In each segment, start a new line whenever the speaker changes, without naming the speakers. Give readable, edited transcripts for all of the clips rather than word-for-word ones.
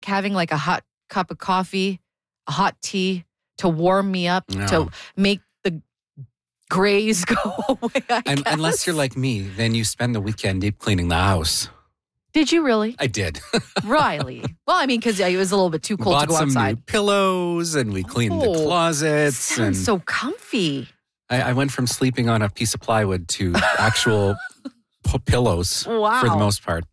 having like a hot cup of coffee, a hot tea to warm me up, to make the grays go away, I guess.
Unless you're like me, then you spend the weekend deep cleaning the house.
Did you really?
I did.
Riley. Well, I mean, because it was a little bit too cold to go outside.
Bought some new pillows and we cleaned the closets.
Sounds so comfy.
I went from sleeping on a piece of plywood to actual pillows for the most part.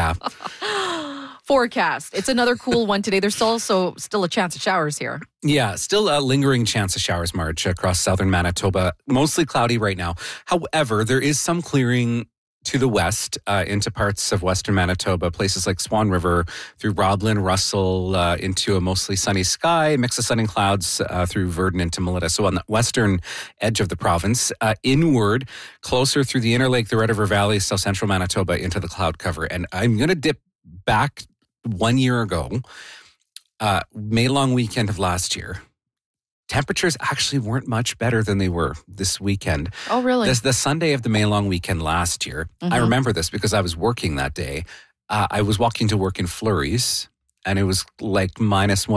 Forecast. It's another cool one today. There's also still a chance of showers here.
Yeah, still a lingering chance of showers, Marge, across southern Manitoba. Mostly cloudy right now. However, there is some clearing to the west into parts of western Manitoba, places like Swan River, through Roblin, Russell, into a mostly sunny sky, mix of sun and clouds through Verdun into Melita. So on the western edge of the province, inward, closer through the Inner Lake, the Red River Valley, south central Manitoba into the cloud cover. And I'm going to dip back 1 year ago, May long weekend of last year. Temperatures actually weren't much better than they were this weekend.
Oh, really?
The Sunday of the May long weekend last year, I remember this because I was working that day. I was walking to work in flurries, and it was like -1,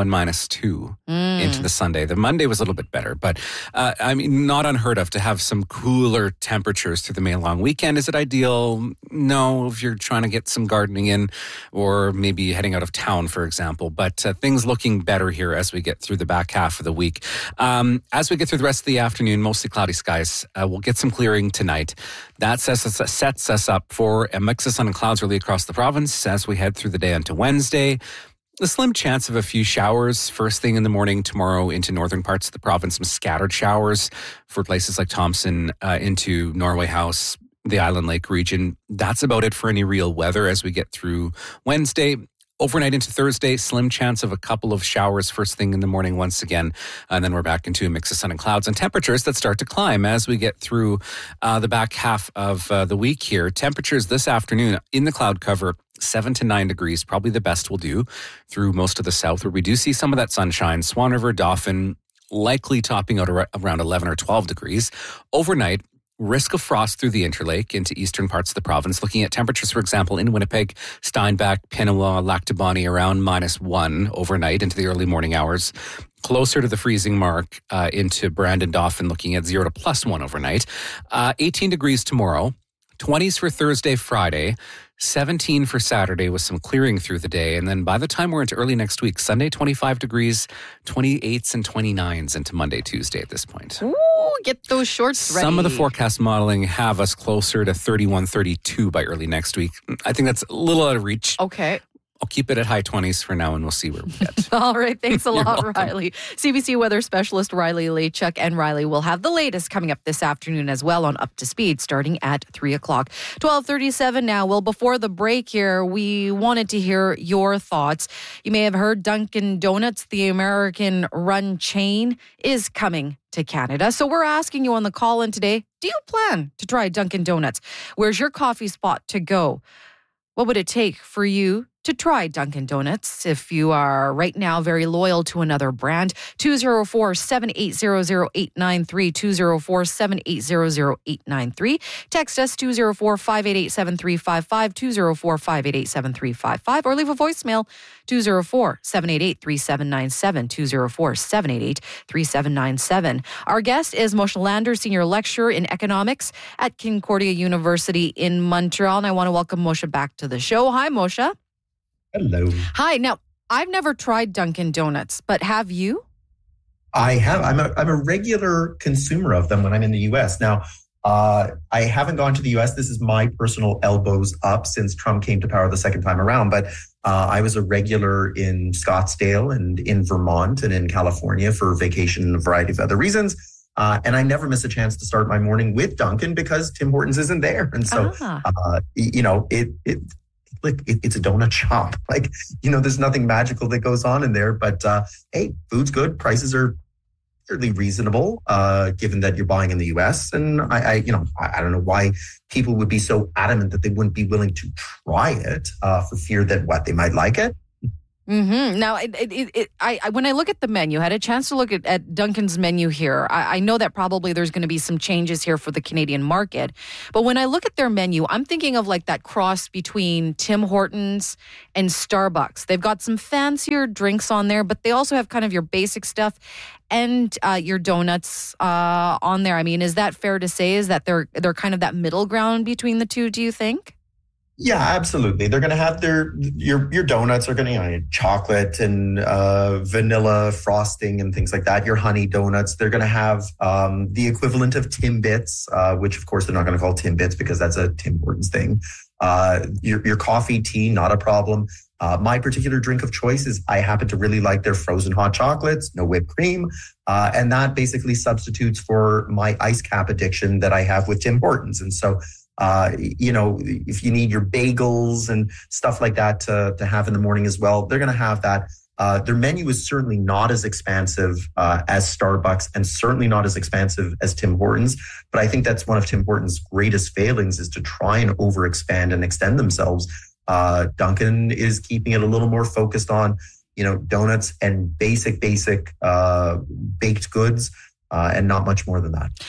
-2 into the Sunday. The Monday was a little bit better, but I mean, not unheard of to have some cooler temperatures through the May long weekend. Is it ideal? No, if you're trying to get some gardening in or maybe heading out of town, for example. But things looking better here as we get through the back half of the week. As we get through the rest of the afternoon, mostly cloudy skies. We'll get some clearing tonight. That sets us up for a mix of sun and clouds really across the province as we head through the day onto Wednesday. A slim chance of a few showers first thing in the morning tomorrow into northern parts of the province. Some scattered showers for places like Thompson into Norway House, the Island Lake region. That's about it for any real weather as we get through Wednesday. Overnight into Thursday, slim chance of a couple of showers first thing in the morning once again. And then we're back into a mix of sun and clouds and temperatures that start to climb as we get through the back half of the week here. Temperatures this afternoon in the cloud cover, 7 to 9 degrees, probably the best we'll do through most of the south where we do see some of that sunshine. Swan River, Dauphin, likely topping out around 11 or 12 degrees. Overnight, risk of frost through the Interlake into eastern parts of the province. Looking at temperatures, for example, in Winnipeg, Steinbach, Pinawa, Lac du Bonny around -1 overnight into the early morning hours. Closer to the freezing mark into Brandon, Dauphin, looking at 0 to +1 overnight. 18 degrees tomorrow. 20s for Thursday, Friday. 17 for Saturday with some clearing through the day. And then by the time we're into early next week, Sunday, 25 degrees, 28s and 29s into Monday, Tuesday at this point.
Ooh, get those shorts ready.
Some of the forecast modeling have us closer to 31, 32 by early next week. I think that's a little out of reach.
Okay.
I'll keep it at high 20s for now, and we'll see where we get.
All right. Thanks a lot,
welcome.
Riley. CBC weather specialist Riley Lachuk. And Riley will have the latest coming up this afternoon as well on Up to Speed starting at 3 o'clock. 12:37 now. Well, before the break here, we wanted to hear your thoughts. You may have heard Dunkin' Donuts, the American-run chain, is coming to Canada. So we're asking you on the call-in today, do you plan to try Dunkin' Donuts? Where's your coffee spot to go? What would it take for you to try Dunkin' Donuts if you are right now very loyal to another brand? 204-780-0893, 204-780-0893. Text us 204-588-7355, 204-588-7355, or leave a voicemail 204-788-3797, 204-788-3797. Our guest is Moshe Lander, Senior Lecturer in Economics at Concordia University in Montreal. And I want to welcome Moshe back to the show. Hi, Moshe.
Hello.
Hi. Now, I've never tried Dunkin' Donuts, but have you?
I have. I'm a regular consumer of them when I'm in the U.S. Now, I haven't gone to the U.S. This is my personal elbows up since Trump came to power the second time around. But I was a regular in Scottsdale and in Vermont and in California for vacation and a variety of other reasons. And I never miss a chance to start my morning with Dunkin' because Tim Hortons isn't there. And so, it's a donut shop. There's nothing magical that goes on in there, but hey, food's good. Prices are fairly reasonable, given that you're buying in the U.S. And I don't know why people would be so adamant that they wouldn't be willing to try it for fear that they might like it.
Mm-hmm. Now, when I look at the menu, I had a chance to look at Dunkin's menu here. I know that probably there's going to be some changes here for the Canadian market. But when I look at their menu, I'm thinking of like that cross between Tim Hortons and Starbucks. They've got some fancier drinks on there, but they also have kind of your basic stuff and your donuts on there. I mean, is that fair to say? Is that they're kind of that middle ground between the two, do you think?
Yeah, absolutely. They're going to have your donuts are going to chocolate and vanilla frosting and things like that. Your honey donuts. They're going to have the equivalent of Timbits, which of course they're not going to call Timbits because that's a Tim Hortons thing. Your coffee, tea, not a problem. My particular drink of choice is I happen to really like their frozen hot chocolates, no whipped cream. And that basically substitutes for my ice cap addiction that I have with Tim Hortons. And so if you need your bagels and stuff like that to have in the morning as well, they're going to have that. Their menu is certainly not as expansive as Starbucks and certainly not as expansive as Tim Hortons. But I think that's one of Tim Hortons' greatest failings is to try and overexpand and extend themselves. Dunkin' is keeping it a little more focused on, donuts and basic baked goods and not much more than that.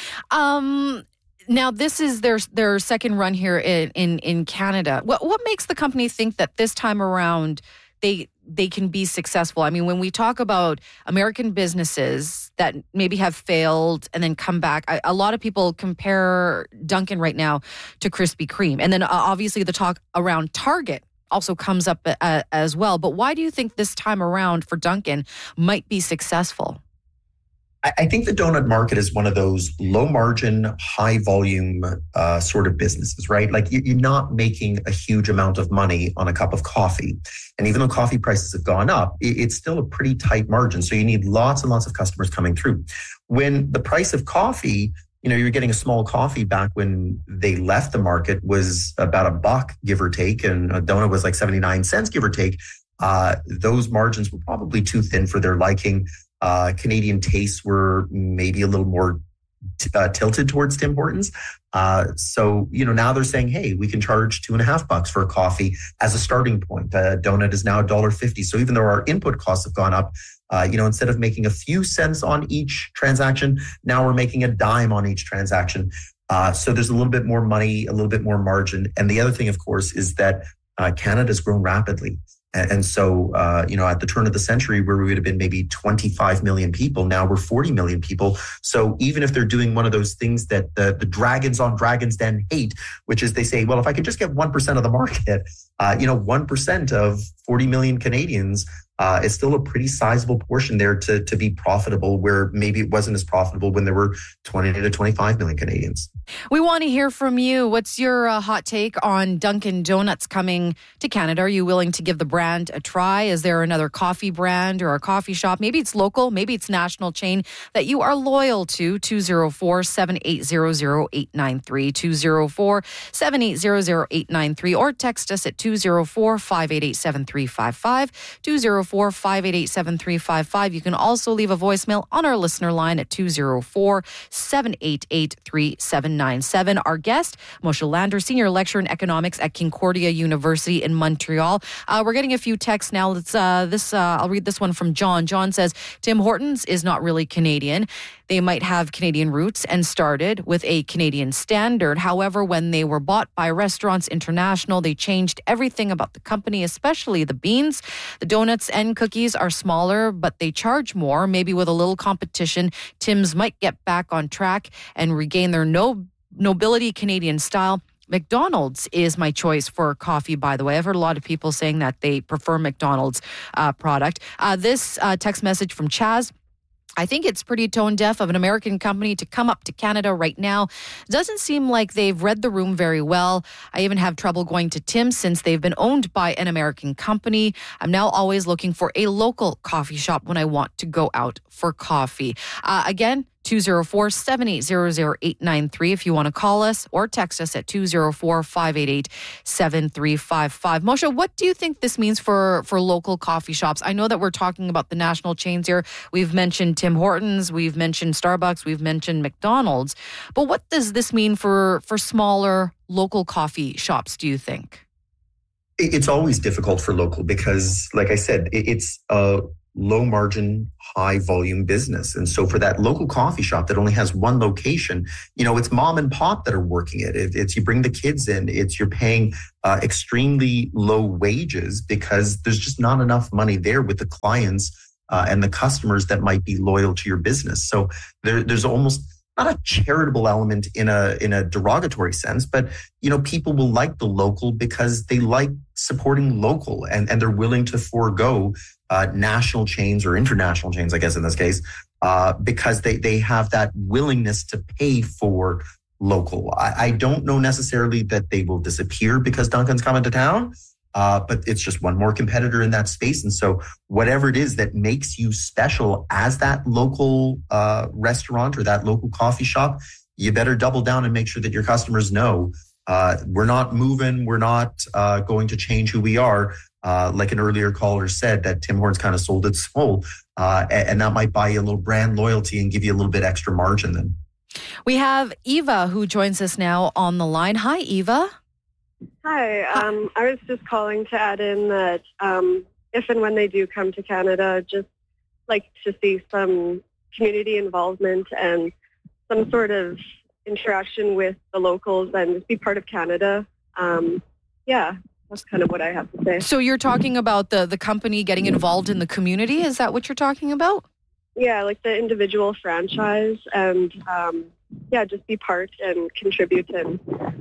Now, this is their second run here in Canada. What makes the company think that this time around they can be successful? I mean, when we talk about American businesses that maybe have failed and then come back, a lot of people compare Dunkin' right now to Krispy Kreme. And then obviously the talk around Target also comes up as well. But why do you think this time around for Dunkin' might be successful?
I think the donut market is one of those low margin, high volume sort of businesses, right? Like you're not making a huge amount of money on a cup of coffee. And even though coffee prices have gone up, it's still a pretty tight margin. So you need lots and lots of customers coming through. When the price of coffee, you're getting a small coffee back when they left the market was about $1, give or take. And a donut was like 79 cents, give or take. Those margins were probably too thin for their liking. Canadian tastes were maybe a little more tilted towards Tim Hortons. So now they're saying, hey, we can charge $2.50 for a coffee as a starting point. A donut is now $1.50. So even though our input costs have gone up, instead of making a few cents on each transaction, now we're making a dime on each transaction. So there's a little bit more money, a little bit more margin. And the other thing, of course, is that Canada's grown rapidly. And so, at the turn of the century where we would have been maybe 25 million people, now we're 40 million people. So even if they're doing one of those things that the dragons on Dragon's Den hate, which is they say, well, if I could just get 1% of the market, 1% of 40 million Canadians is still a pretty sizable portion there to be profitable, where maybe it wasn't as profitable when there were 20 to 25 million Canadians.
We want to hear from you. What's your hot take on Dunkin' Donuts coming to Canada? Are you willing to give the brand a try? Is there another coffee brand or a coffee shop? Maybe it's local, maybe it's national chain that you are loyal to. 204-780-0893, 204-780-0893, or text us at 204-588-7355, 204-588-7355. You can also leave a voicemail on our listener line at 204-788-3797. Our guest, Moshe Lander, Senior Lecturer in Economics at Concordia University in Montreal. We're getting a few texts now. I'll read this one from John. John says, Tim Hortons is not really Canadian. They might have Canadian roots and started with a Canadian standard. However, when they were bought by Restaurants International, they changed everything about the company, especially the beans. The donuts and cookies are smaller, but they charge more. Maybe with a little competition, Tim's might get back on track and regain their nobility Canadian style. McDonald's is my choice for coffee, by the way. I've heard a lot of people saying that they prefer McDonald's product. This text message from Chaz. I think it's pretty tone deaf of an American company to come up to Canada right now. Doesn't seem like they've read the room very well. I even have trouble going to Tim's since they've been owned by an American company. I'm now always looking for a local coffee shop when I want to go out for coffee. Again, 204-780-0893 if you want to call us, or text us at 204-588-7355. Moshe, what do you think this means for local coffee shops? I know that we're talking about the national chains here. We've mentioned Tim Hortons, we've mentioned Starbucks, we've mentioned McDonald's. But what does this mean for smaller local coffee shops, do you think?
It's always difficult for local because, like I said, it's a low margin, high volume business. And so for that local coffee shop that only has one location, it's mom and pop that are working it. It's you bring the kids in, you're paying extremely low wages because there's just not enough money there with the clients and the customers that might be loyal to your business. So there's almost not a charitable element in a derogatory sense, but people will like the local because they like supporting local and they're willing to forego national chains or international chains, I guess in this case, because they have that willingness to pay for local. I don't know necessarily that they will disappear because Dunkin's coming to town, but it's just one more competitor in that space. And so whatever it is that makes you special as that local restaurant or that local coffee shop, you better double down and make sure that your customers know we're not moving. We're not going to change who we are. Like an earlier caller said, that Tim Hortons kind of sold its soul. And that might buy you a little brand loyalty and give you a little bit extra margin then.
We have Eva who joins us now on the line. Hi, Eva.
Hi. I was just calling to add in that if and when they do come to Canada, just like to see some community involvement and some sort of interaction with the locals and just be part of Canada. That's kind of what I have to say.
So you're talking about the company getting involved in the community? Is that what you're talking about?
Yeah, like the individual franchise and just be part and contribute and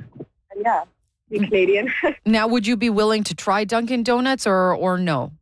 be Canadian.
Now, would you be willing to try Dunkin' Donuts or no?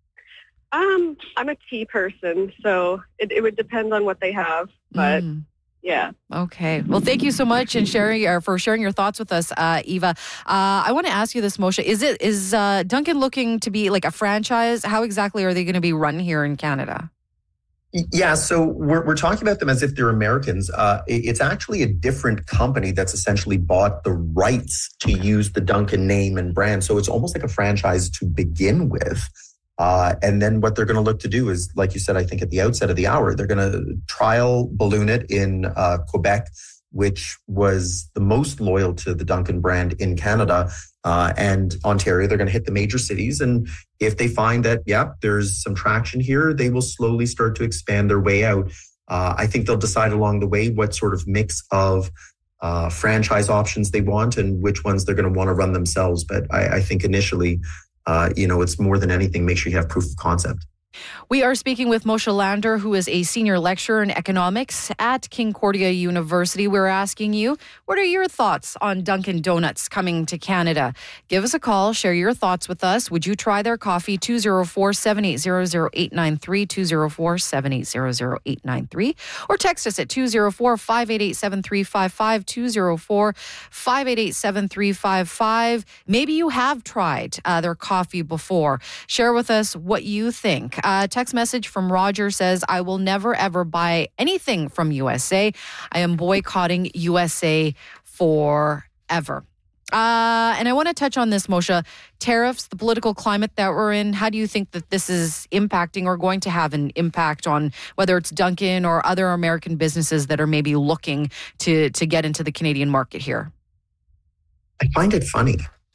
I'm a tea person, so it would depend on what they have, but yeah.
Okay. Well, thank you so much for sharing your thoughts with us, Eva. I want to ask you this, Moshe. Is Dunkin' looking to be like a franchise? How exactly are they going to be run here in Canada?
Yeah, so we're talking about them as if they're Americans. It's actually a different company that's essentially bought the rights to use the Dunkin' name and brand. So it's almost like a franchise to begin with. And then what they're going to look to do is, like you said, I think at the outset of the hour, they're going to trial balloon it in Quebec, which was the most loyal to the Dunkin' brand in Canada, and Ontario. They're going to hit the major cities. And if they find that, there's some traction here, they will slowly start to expand their way out. I think they'll decide along the way what sort of mix of franchise options they want and which ones they're going to want to run themselves. But I think initially, it's more than anything, make sure you have proof of concept.
We are speaking with Moshe Lander, who is a senior lecturer in economics at Concordia University. We're asking you, what are your thoughts on Dunkin' Donuts coming to Canada? Give us a call. Share your thoughts with us. Would you try their coffee? 204-780-0893, 204-780-0893, or text us at 204-588-7355, 204-588-7355. Maybe you have tried their coffee before. Share with us what you think. Text message from Roger says, I will never, ever buy anything from USA. I am boycotting USA forever. And I want to touch on this, Moshe. Tariffs, the political climate that we're in. How do you think that this is impacting or going to have an impact on whether it's Dunkin' or other American businesses that are maybe looking to get into the Canadian market here?
I find it funny.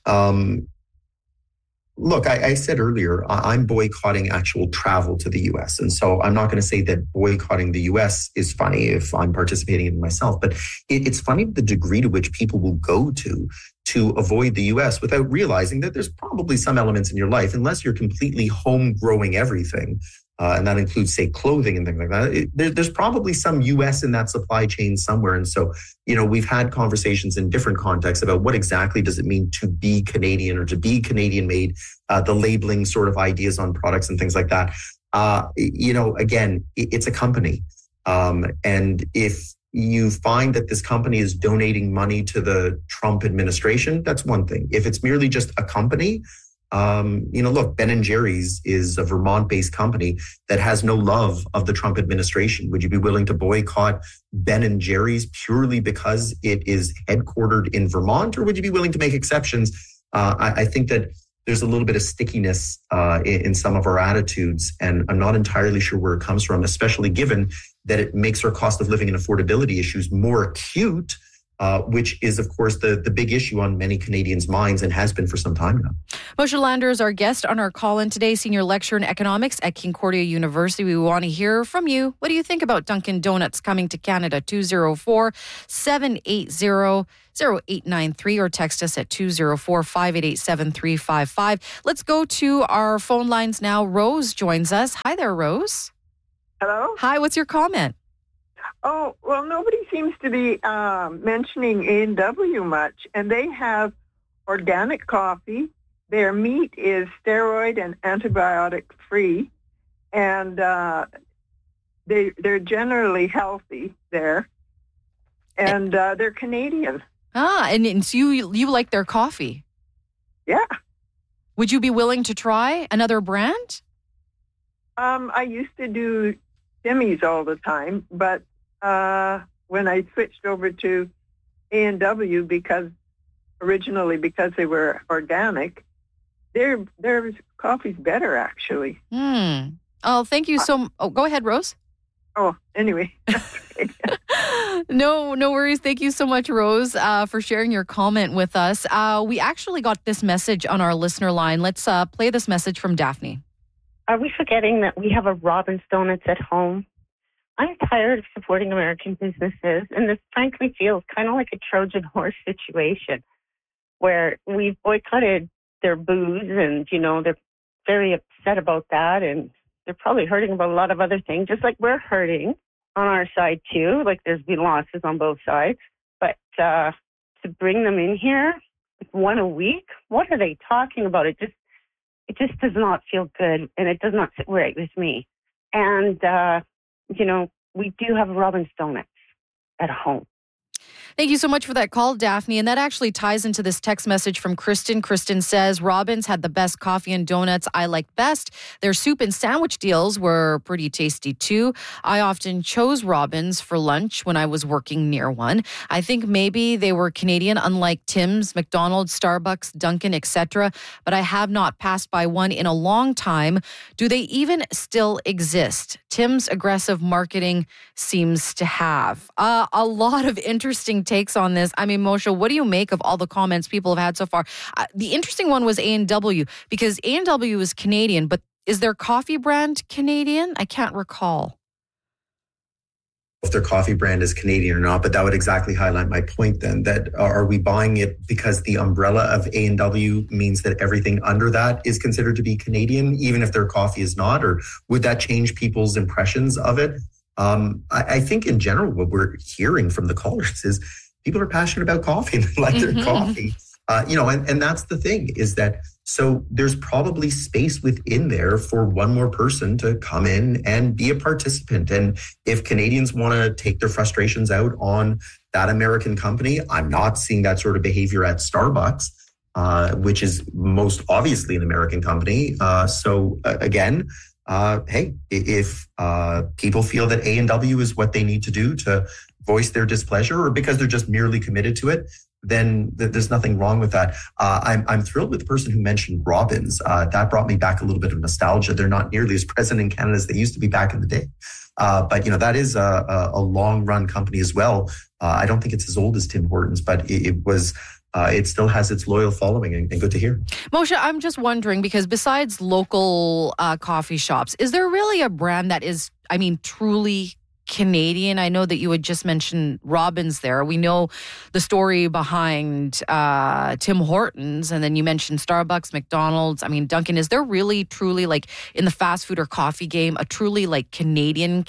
Look, I said earlier, I'm boycotting actual travel to the U.S. And so I'm not going to say that boycotting the U.S. is funny if I'm participating in it myself. But it's funny the degree to which people will go to avoid the U.S. without realizing that there's probably some elements in your life, unless you're completely home growing everything. And that includes, say, clothing and things like that. There's probably some U.S. in that supply chain somewhere. And so, we've had conversations in different contexts about what exactly does it mean to be Canadian or to be Canadian made, the labeling sort of ideas on products and things like that. Again, it's a company. And if you find that this company is donating money to the Trump administration, that's one thing. If it's merely just a company, look, Ben & Jerry's is a Vermont-based company that has no love of the Trump administration. Would you be willing to boycott Ben & Jerry's purely because it is headquartered in Vermont, or would you be willing to make exceptions? I think that there's a little bit of stickiness in some of our attitudes, and I'm not entirely sure where it comes from, especially given that it makes our cost of living and affordability issues more acute which is, of course, the big issue on many Canadians' minds and has been for some time now.
Moshe Lander is our guest on our call-in today, senior lecturer in economics at Concordia University. We want to hear from you. What do you think about Dunkin' Donuts coming to Canada? 204-780-0893 or text us at 204-588-7355. Let's go to our phone lines now. Rose joins us. Hi there, Rose.
Hello?
Hi, what's your comment?
Oh, well, nobody seems to be mentioning A&W much, and they have organic coffee. Their meat is steroid and antibiotic free, and they're generally healthy there, and they're Canadian.
And so you like their coffee?
Yeah.
Would you be willing to try another brand?
I used to do Timmy's all the time, but when I switched over to A&W because they were organic, their coffee's better actually.
Oh, thank you so. Go ahead, Rose.
Oh, anyway.
No worries. Thank you so much, Rose, for sharing your comment with us. We actually got this message on our listener line. Let's play this message from Daphne.
Are we forgetting that we have a Robin's Donuts at home? I'm tired of supporting American businesses, and this frankly feels kind of like a Trojan horse situation where we've boycotted their booze and, they're very upset about that, and they're probably hurting about a lot of other things, just like we're hurting on our side too. Like there's been losses on both sides. But to bring them in here, one a week, what are they talking about? It just does not feel good, and it does not sit right with me. And we do have Robin's Donuts at home.
Thank you so much for that call, Daphne. And that actually ties into this text message from Kristen. Kristen says, Robin's had the best coffee and donuts I liked best. Their soup and sandwich deals were pretty tasty too. I often chose Robin's for lunch when I was working near one. I think maybe they were Canadian, unlike Tim's, McDonald's, Starbucks, Dunkin', etc. But I have not passed by one in a long time. Do they even still exist? Tim's aggressive marketing seems to have. A lot of interesting takes on this. I mean, Moshe, what do you make of all the comments people have had so far? The interesting one was A&W, because A&W is Canadian, but is their coffee brand Canadian? I can't recall
if their coffee brand is Canadian or not, but that would exactly highlight my point then, that are we buying it because the umbrella of A&W means that everything under that is considered to be Canadian, even if their coffee is not, or would that change people's impressions of it? I think in general, what we're hearing from the callers is people are passionate about coffee and like their coffee, and that's the thing is that, so there's probably space within there for one more person to come in and be a participant. And if Canadians want to take their frustrations out on that American company, I'm not seeing that sort of behavior at Starbucks, which is most obviously an American company. Hey, if people feel that A&W is what they need to do to voice their displeasure, or because they're just merely committed to it, then there's nothing wrong with that. I'm thrilled with the person who mentioned Robin's. That brought me back a little bit of nostalgia. They're not nearly as present in Canada as they used to be back in the day. But that is a long-run company as well. I don't think it's as old as Tim Hortons, but it still has its loyal following, and good to hear.
Moshe, I'm just wondering, because besides local coffee shops, is there really a brand that is, truly Canadian? I know that you had just mentioned Robin's there. We know the story behind Tim Hortons, and then you mentioned Starbucks, McDonald's. Dunkin'. Is there really, truly, like in the fast food or coffee game, a truly like Canadian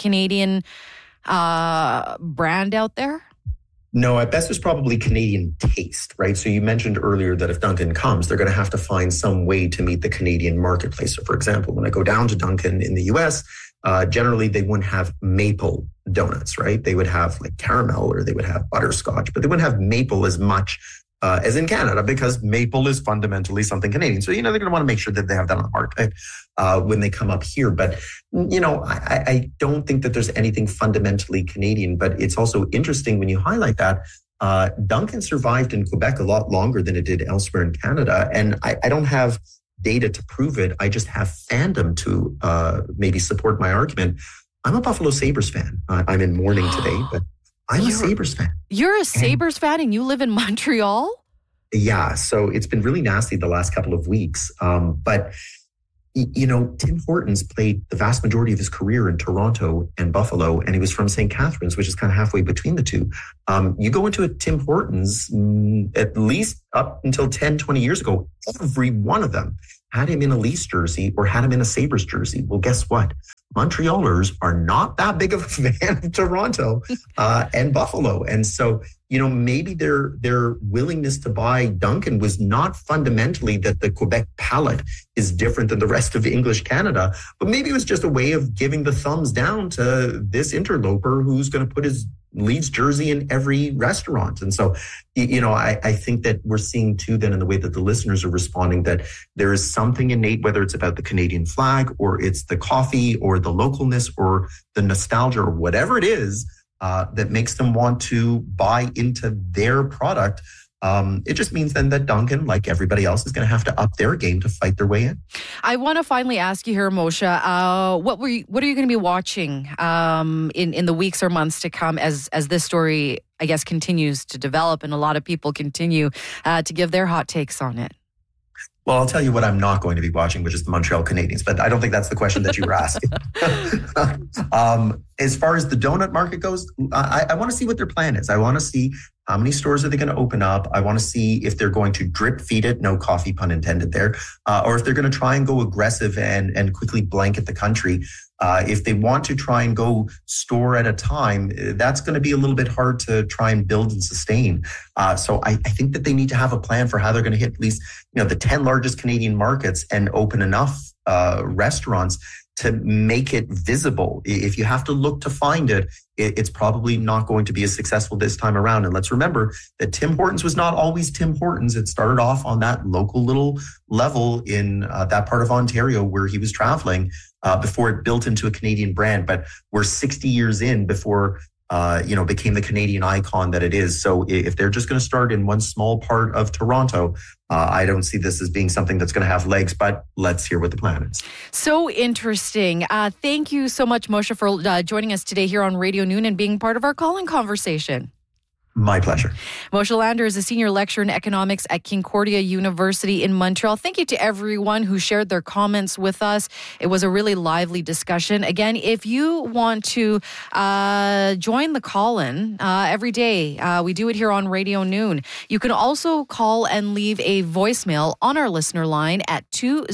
brand out there?
No, at best, there's probably Canadian taste, right? So you mentioned earlier that if Dunkin' comes, they're going to have to find some way to meet the Canadian marketplace. So for example, when I go down to Dunkin' in the US, generally they wouldn't have maple donuts, right? They would have like caramel, or they would have butterscotch, but they wouldn't have maple as much as in Canada, because maple is fundamentally something Canadian. So, they're going to want to make sure that they have that on the market when they come up here. But, I don't think that there's anything fundamentally Canadian, but it's also interesting when you highlight that Dunkin' survived in Quebec a lot longer than it did elsewhere in Canada. And I don't have data to prove it. I just have fandom to maybe support my argument. I'm a Buffalo Sabres fan. I'm in mourning today, but I'm a Sabres fan.
You're a Sabres fan and you live in Montreal?
Yeah, so it's been really nasty the last couple of weeks. But, you know, Tim Hortons played the vast majority of his career in Toronto and Buffalo, and he was from St. Catharines, which is kind of halfway between the two. You go into a Tim Hortons, at least up until 10, 20 years ago, every one of them had him in a Leafs jersey or had him in a Sabres jersey. Well, guess what? Montrealers are not that big of a fan of Toronto and Buffalo. And so, you know, maybe their willingness to buy Duncan was not fundamentally that the Quebec palate is different than the rest of English Canada, but maybe it was just a way of giving the thumbs down to this interloper who's going to put his Leafs jersey in every restaurant. And so, you know, I think that we're seeing too then in the way that the listeners are responding that there is something innate, whether it's about the Canadian flag or it's the coffee or the localness or the nostalgia or whatever it is that makes them want to buy into their product. It just means then that Duncan, like everybody else, is going to have to up their game to fight their way in.
I want to finally ask you here, Moshe, what are you going to be watching in the weeks or months to come as this story, I guess, continues to develop and a lot of people continue to give their hot takes on it?
Well, I'll tell you what I'm not going to be watching, which is the Montreal Canadiens, but I don't think that's the question that you were asking. As far as the donut market goes, I want to see what their plan is. I want to see how many stores are they going to open up. I want to see if they're going to drip feed it, no coffee pun intended there, or if they're going to try and go aggressive and quickly blanket the country. If they want to try and go store at a time, that's going to be a little bit hard to try and build and sustain. So I think that they need to have a plan for how they're going to hit at least, you know, the 10 largest Canadian markets and open enough restaurants to make it visible. If you have to look to find it, it's probably not going to be as successful this time around. And let's remember that Tim Hortons was not always Tim Hortons. It started off on that local little level in that part of Ontario where he was traveling before it built into a Canadian brand. But we're 60 years in before became the Canadian icon that it is. So if they're just going to start in one small part of Toronto, I don't see this as being something that's going to have legs, but let's hear what the plan is.
So interesting. Thank you so much, Moshe, for joining us today here on Radio Noon and being part of our call-in conversation.
My pleasure.
Moshe Lander is a senior lecturer in economics at Concordia University in Montreal. Thank you to everyone who shared their comments with us. It was a really lively discussion. Again, if you want to join the call-in every day, we do it here on Radio Noon. You can also call and leave a voicemail on our listener line at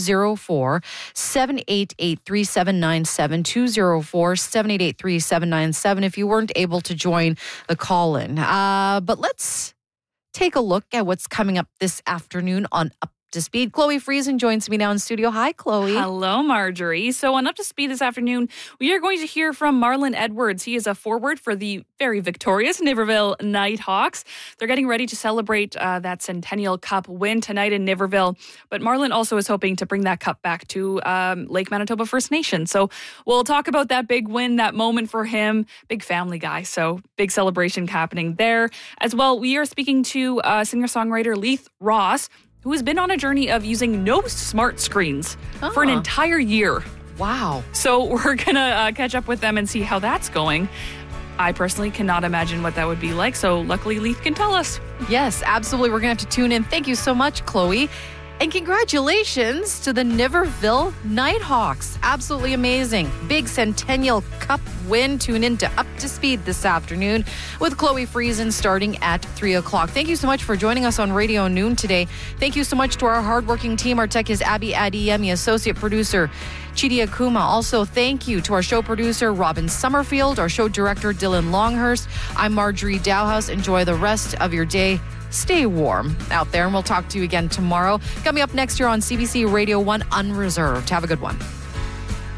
204-788-3797, 204-788-3797 if you weren't able to join the call-in. But let's take a look at what's coming up this afternoon on Up to Speed. Chloe Friesen joins me now in studio. Hi, Chloe.
Hello, Marjorie. So on Up to Speed this afternoon, we are going to hear from Marlon Edwards. He is a forward for the very victorious Niverville Nighthawks. They're getting ready to celebrate that Centennial Cup win tonight in Niverville. But Marlon also is hoping to bring that cup back to Lake Manitoba First Nation. So we'll talk about that big win, that moment for him. Big family guy, so big celebration happening there. As well, we are speaking to singer-songwriter Leith Ross, who has been on a journey of using no smart screens for an entire year.
Wow.
So we're going to catch up with them and see how that's going. I personally cannot imagine what that would be like, so luckily Leith can tell us.
Yes, absolutely. We're going to have to tune in. Thank you so much, Chloe. And congratulations to the Niverville Nighthawks. Absolutely amazing. Big Centennial Cup win. Tune in to Up to Speed this afternoon with Chloe Friesen starting at 3 o'clock. Thank you so much for joining us on Radio Noon today. Thank you so much to our hardworking team. Our tech is Abby Adiyemi, associate producer Chidi Akuma. Also, thank you to our show producer Robin Summerfield, our show director Dylan Longhurst. I'm Marjorie Dowhouse. Enjoy the rest of your day. Stay warm out there, and we'll talk to you again tomorrow. Coming up next year on CBC Radio 1 Unreserved. Have a good one.